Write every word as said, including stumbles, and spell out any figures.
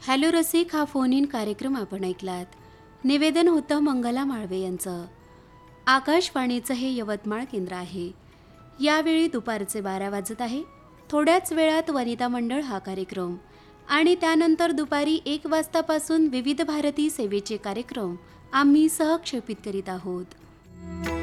Hello रसिक, हा phone in कार्यक्रम आपण ऐकलात. निवेदन होतं मंगला माळवे यांचं. आकाशवाणीचं हे यवतमाळ केंद्र आहे. यावेळी दुपारचे बारा वाजत आहे. थोड्याच वेळात वनिता मंडळ हा कार्यक्रम आणि त्यानंतर दुपारी एक वाजतापासून विविध भारती सेवेचे कार्यक्रम आम्ही सहक्षेपित करीत आहोत.